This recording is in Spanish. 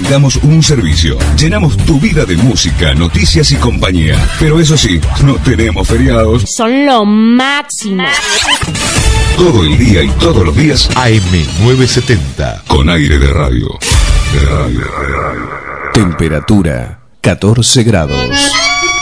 brindamos un servicio. Llenamos tu vida de música, noticias y compañía. Pero eso sí, no tenemos feriados. Son lo máximo. Todo el día y todos los días. AM970. Con aire de radio. Temperatura 14 grados.